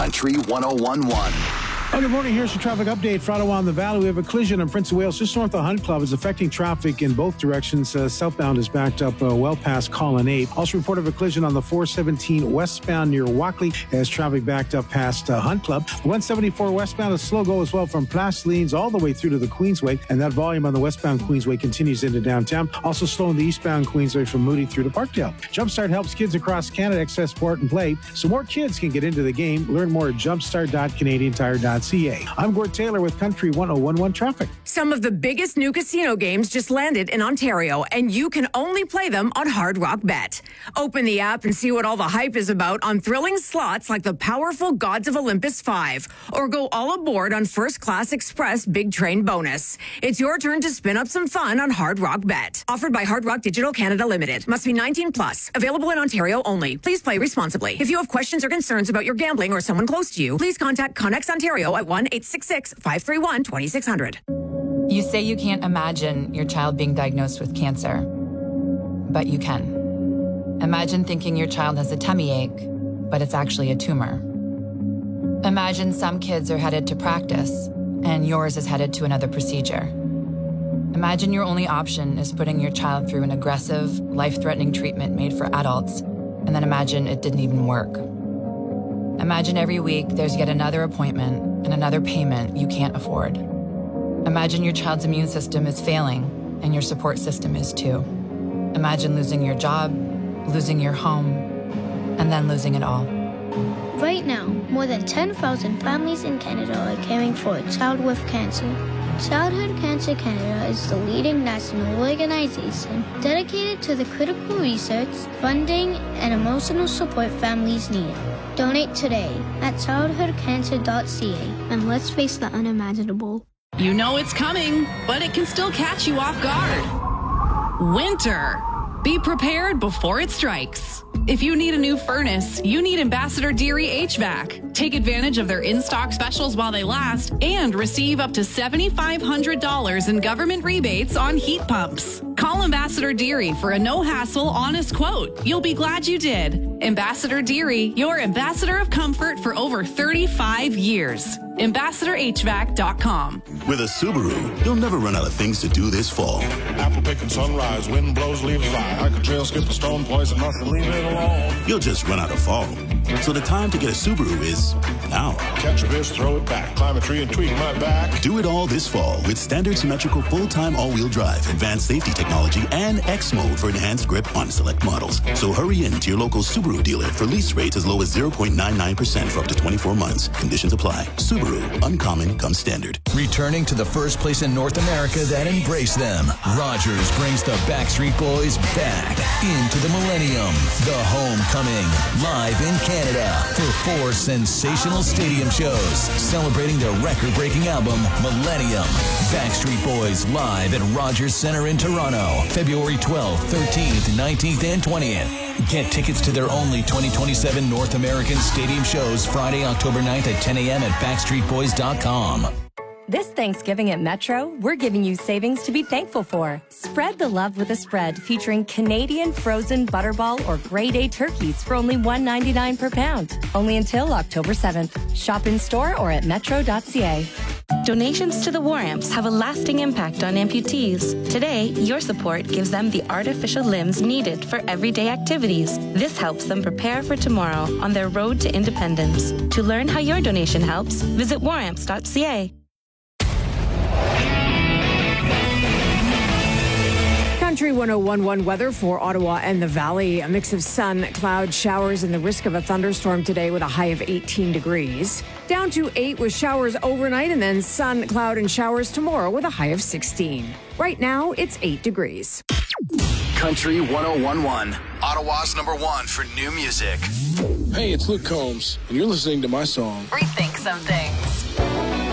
Country 101.1. Oh, good morning. Here's your traffic update for Ottawa and the Valley. We have a collision in Prince of Wales just north of Hunt Club. It's affecting traffic in both directions. Southbound is backed up well past Colonnade. Also report of a collision on the 417 westbound near Walkley as traffic backed up past Hunt Club. The 174 westbound is slow go as well from Place Leans all the way through to the Queensway, and that volume on the westbound Queensway continues into downtown. Also slow in the eastbound Queensway from Moody through to Parkdale. Jumpstart helps kids across Canada access sport and play so more kids can get into the game. Learn more at jumpstart.canadiantire.ca. I'm Gord Taylor with Country 101.1 traffic. Some of the biggest new casino games just landed in Ontario, and you can only play them on Hard Rock Bet. Open the app and see what all the hype is about on thrilling slots like the powerful Gods of Olympus 5, or go all aboard on First Class Express Big Train Bonus. It's your turn to spin up some fun on Hard Rock Bet. Offered by Hard Rock Digital Canada Limited. Must be 19 plus. Available in Ontario only. Please play responsibly. If you have questions or concerns about your gambling or someone close to you, please contact Connex Ontario at 1-866-531-2600. You say you can't imagine your child being diagnosed with cancer, but you can. Imagine thinking your child has a tummy ache, but it's actually a tumor. Imagine some kids are headed to practice, and yours is headed to another procedure. Imagine your only option is putting your child through an aggressive, life-threatening treatment made for adults, and then imagine it didn't even work. Imagine every week there's yet another appointment and another payment you can't afford. Imagine your child's immune system is failing and your support system is too. Imagine losing your job, losing your home, and then losing it all. Right now, more than 10,000 families in Canada are caring for a child with cancer. Childhood Cancer Canada is the leading national organization dedicated to the critical research, funding, and emotional support families need. Donate today at childhoodcancer.ca and let's face the unimaginable. You know it's coming, but it can still catch you off guard. Winter. Be prepared before it strikes. If you need a new furnace, you need Ambassador Deary HVAC. Take advantage of their in-stock specials while they last and receive up to $7,500 in government rebates on heat pumps. Call Ambassador Deary for a no-hassle, honest quote. You'll be glad you did. Ambassador Deary, your ambassador of comfort for over 35 years. AmbassadorHVAC.com. With a Subaru, you'll never run out of things to do this fall. Apple picking sunrise, wind blows, leaves fly. Hike a trail, skip a stone, poison nothing, leave it alone. You'll just run out of fall. So the time to get a Subaru is now. Catch a fish, throw it back, climb a tree and tweak my back. Do it all this fall with standard symmetrical full-time all-wheel drive, advanced safety technology, and X mode for enhanced grip on select models. So hurry in to your local Subaru dealer for lease rates as low as 0.99% for up to 24 months. Conditions apply. Subaru, uncommon comes standard. Returning to the first place in North America that embraced them, Rogers brings the Backstreet Boys back into the millennium. The Homecoming, live in Canada for 4 sensational stadium shows celebrating their record-breaking album, Millennium. Backstreet Boys live at Rogers Centre in Toronto, February 12th, 13th, 19th, and 20th. Get tickets to their only 2027 North American stadium shows Friday, October 9th at 10 a.m. at backstreetboys.com. This Thanksgiving at Metro, we're giving you savings to be thankful for. Spread the love with a spread featuring Canadian frozen butterball or grade A turkeys for only $1.99 per pound. Only until October 7th. Shop in store or at metro.ca. Donations to the War Amps have a lasting impact on amputees. Today, your support gives them the artificial limbs needed for everyday activities. This helps them prepare for tomorrow on their road to independence. To learn how your donation helps, visit waramps.ca. Country 101.1 weather for Ottawa and the Valley. A mix of sun, cloud, showers, and the risk of a thunderstorm today with a high of 18 degrees. Down to 8 with showers overnight and then sun, cloud, and showers tomorrow with a high of 16. Right now, it's 8 degrees. Country 101.1, Ottawa's #1 for new music. Hey, it's Luke Combs, and you're listening to my song, Rethink Something.